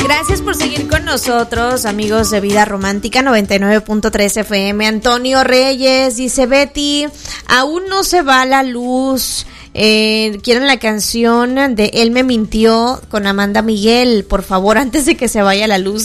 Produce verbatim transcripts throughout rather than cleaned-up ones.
Gracias por seguir con nosotros, amigos de Vida Romántica noventa y nueve punto tres F M. Antonio Reyes dice: Betty, aún no se va la luz. Eh, quieren la canción de Él me mintió con Amanda Miguel, por favor, antes de que se vaya la luz.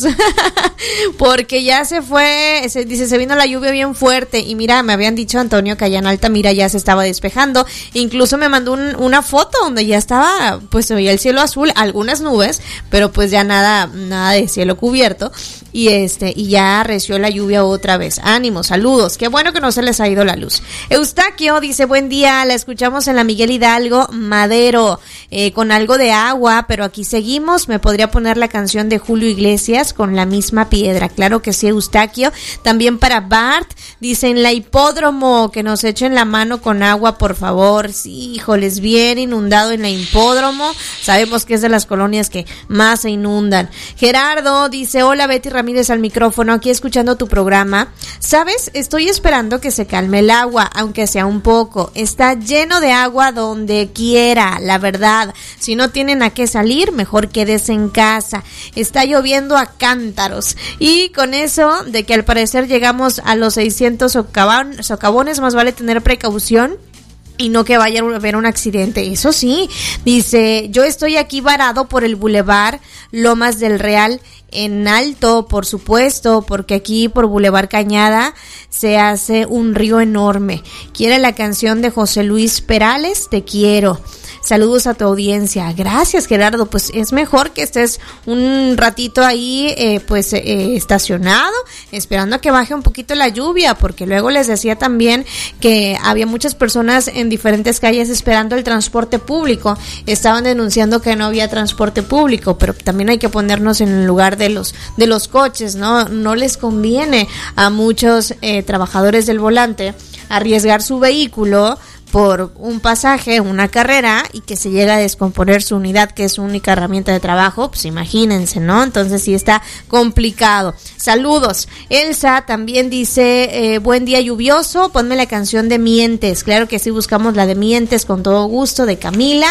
Porque ya se fue, se, dice, se vino la lluvia bien fuerte. Y mira, me habían dicho, Antonio, que allá en Altamira ya se estaba despejando. Incluso me mandó un, una foto donde ya estaba, pues se veía el cielo azul, algunas nubes, pero pues ya nada, nada de cielo cubierto. Y este, y ya arreció la lluvia otra vez. Ánimo, saludos, qué bueno que no se les ha ido la luz. Eustaquio dice: buen día, la escuchamos en la Miguel Hidalgo Madero, eh, con algo de agua, pero aquí seguimos. Me podría poner la canción de Julio Iglesias, Con la misma piedra. Claro que sí, Eustaquio. También para Bart, dicen la hipódromo, que nos echen la mano con agua, por favor. Sí, híjoles, bien inundado en la hipódromo. Sabemos que es de las colonias que más se inundan. Gerardo dice: hola Betty Ramírez al micrófono, aquí escuchando tu programa. ¿Sabes? Estoy esperando que se calme el agua, aunque sea un poco. Está lleno de agua donde quiera, la verdad. Si no tienen a qué salir, mejor quédese en casa. Está lloviendo a cántaros. Y con eso de que al parecer llegamos a los seiscientos socavon, socavones, más vale tener precaución y no que vaya a haber un accidente. Eso sí, dice: yo estoy aquí varado por el Boulevard Lomas del Real, en alto, por supuesto, porque aquí por Boulevard Cañada se hace un río enorme. ¿Quiere la canción de José Luis Perales? Te quiero. Saludos a tu audiencia. Gracias, Gerardo. Pues es mejor que estés un ratito ahí, eh, pues eh, estacionado, esperando a que baje un poquito la lluvia, porque luego les decía también que había muchas personas en diferentes calles esperando el transporte público. Estaban denunciando que no había transporte público, pero también hay que ponernos en el lugar de los de los coches, ¿no? No les conviene a muchos eh, trabajadores del volante arriesgar su vehículo por un pasaje, una carrera, y que se llega a descomponer su unidad, que es su única herramienta de trabajo. Pues imagínense, ¿no? Entonces sí está complicado. Saludos. Elsa también dice: eh, buen día lluvioso, ponme la canción de Mientes. Claro que sí, buscamos la de Mientes con todo gusto, de Camila.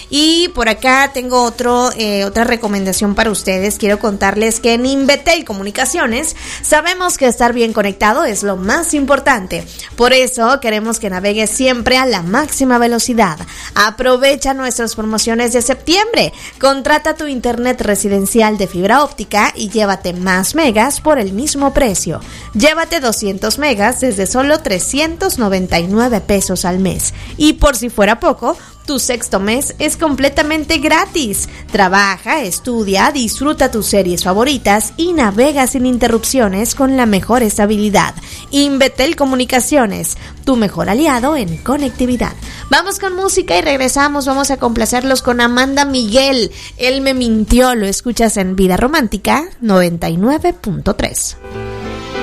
Y por acá tengo otro eh, otra recomendación para ustedes. Quiero contarles que en Invetel Comunicaciones sabemos que estar bien conectado es lo más importante. Por eso queremos que navegues siempre a la máxima velocidad. Aprovecha nuestras promociones de septiembre. Contrata tu internet residencial de fibra óptica y llévate más megas por el mismo precio. Llévate doscientos megas desde solo trescientos noventa y nueve pesos al mes. Y por si fuera poco, tu sexto mes es completamente gratis. Trabaja, estudia, disfruta tus series favoritas y navega sin interrupciones con la mejor estabilidad. Invetel Comunicaciones, tu mejor aliado en conectividad. Vamos con música y regresamos. Vamos a complacerlos con Amanda Miguel. Él me mintió. Lo escuchas en Vida Romántica noventa y nueve punto tres.